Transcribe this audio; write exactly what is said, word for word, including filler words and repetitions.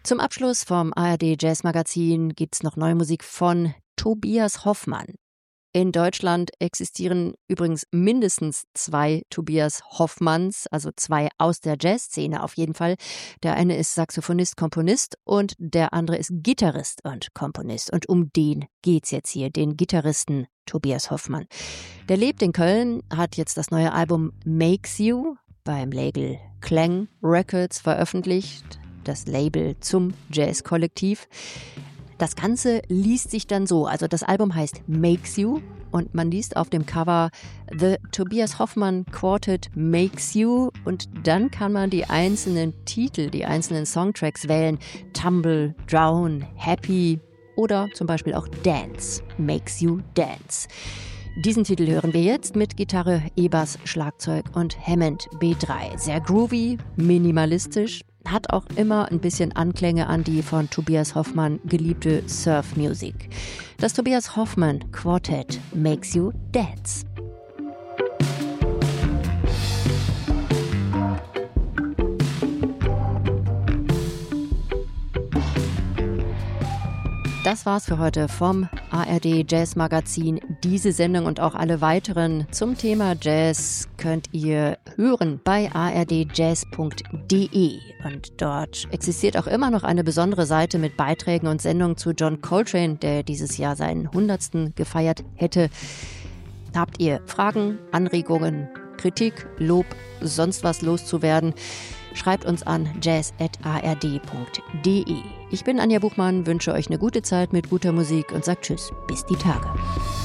Zum Abschluss vom A R D Jazz Magazin gibt's noch neue Musik von Tobias Hoffmann. In Deutschland existieren übrigens mindestens zwei Tobias Hoffmanns, also zwei aus der Jazzszene auf jeden Fall. Der eine ist Saxophonist, Komponist und der andere ist Gitarrist und Komponist. Und um den geht's jetzt hier, den Gitarristen Tobias Hoffmann. Der lebt in Köln, hat jetzt das neue Album Makes You beim Label Klang Records veröffentlicht. Das Label zum Jazz-Kollektiv. Das Ganze liest sich dann so, also das Album heißt Makes You und man liest auf dem Cover The Tobias Hoffmann Quartet Makes You und dann kann man die einzelnen Titel, die einzelnen Songtracks wählen. Tumble, Drown, Happy oder zum Beispiel auch Dance, Makes You Dance. Diesen Titel hören wir jetzt mit Gitarre, E-Bass, Schlagzeug und Hammond B drei. Sehr groovy, minimalistisch, hat auch immer ein bisschen Anklänge an die von Tobias Hoffmann geliebte Surf-Musik. Das Tobias Hoffmann Quartet Makes You Dance. Das war's für heute vom A R D Jazz Magazin. Diese Sendung und auch alle weiteren zum Thema Jazz könnt ihr hören bei a r d jazz punkt d e. Und dort existiert auch immer noch eine besondere Seite mit Beiträgen und Sendungen zu John Coltrane, der dieses Jahr seinen hundertsten gefeiert hätte. Habt ihr Fragen, Anregungen, Kritik, Lob, sonst was loszuwerden? Schreibt uns an jazz at a r d punkt d e. Ich bin Anja Buchmann, wünsche euch eine gute Zeit mit guter Musik und sagt Tschüss, bis die Tage.